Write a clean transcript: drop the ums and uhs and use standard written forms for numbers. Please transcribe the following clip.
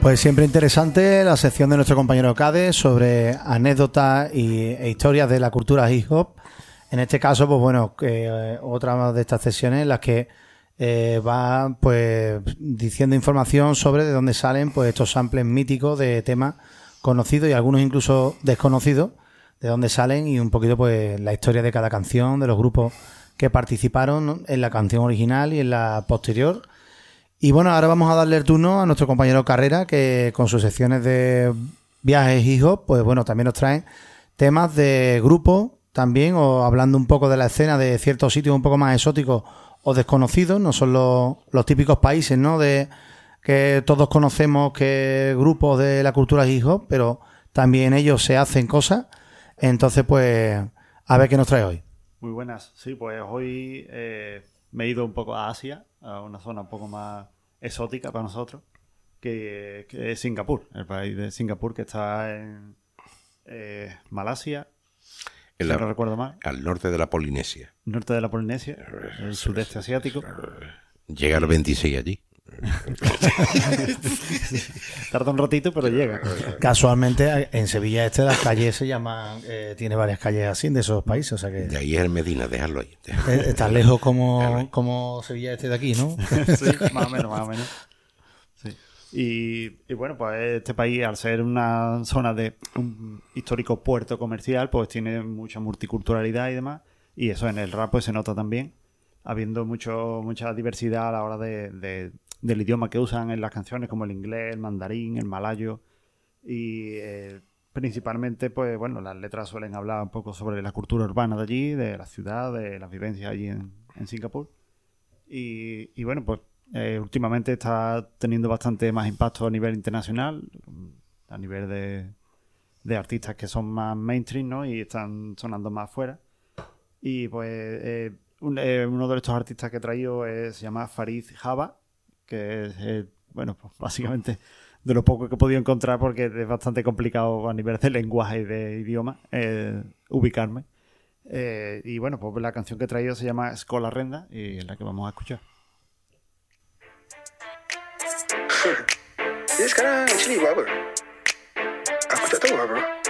Pues siempre interesante la sección de nuestro compañero Cade sobre anécdotas e historias de la cultura hip hop. En este caso, pues bueno, otra de estas sesiones en las que va pues diciendo información sobre de dónde salen pues estos samples míticos de temas conocidos y algunos incluso desconocidos, de dónde salen y un poquito pues la historia de cada canción, de los grupos que participaron en la canción original y en la posterior. Y bueno, ahora vamos a darle el turno a nuestro compañero Carrera, que con sus secciones de viajes hip hop, pues bueno, también nos traen temas de grupos también, o hablando un poco de la escena de ciertos sitios un poco más exóticos o desconocidos, no son los típicos países, ¿no? De que todos conocemos que grupos de la cultura hip hop, pero también ellos se hacen cosas. Entonces, pues, a ver qué nos trae hoy. Muy buenas. Sí, pues hoy me he ido un poco a Asia, a una zona un poco más exótica para nosotros, que es Singapur, el país de Singapur, que está en Malasia, si no recuerdo mal. Al norte de la Polinesia. Norte de la Polinesia, el sudeste asiático. Llega el 26 allí. Tarda un ratito, pero llega. Casualmente en Sevilla las calles se llaman, tiene varias calles así de esos países, o sea que de ahí es el Medina, déjalo ahí. Está lejos como Sevilla de aquí, ¿no? Sí, más o menos. Sí. Y bueno, pues este país, al ser una zona de un histórico puerto comercial, pues tiene mucha multiculturalidad y demás, y eso en el rap pues se nota también, habiendo mucha diversidad a la hora del idioma que usan en las canciones, como el inglés, el mandarín, el malayo, y principalmente, pues bueno, las letras suelen hablar un poco sobre la cultura urbana de allí, de la ciudad, de las vivencias allí en Singapur. Y bueno, pues últimamente está teniendo bastante más impacto a nivel internacional, a nivel de artistas que son más mainstream, ¿no? Y están sonando más fuera. Y pues uno de estos artistas que he traído se llama Farid Java, que es, bueno, pues básicamente de lo poco que he podido encontrar, porque es bastante complicado a nivel de lenguaje y de idioma ubicarme. Y bueno, pues la canción que he traído se llama Escola Renda y es la que vamos a escuchar. Jadi sekarang sini buat apa? Aku tak tahu lah bro.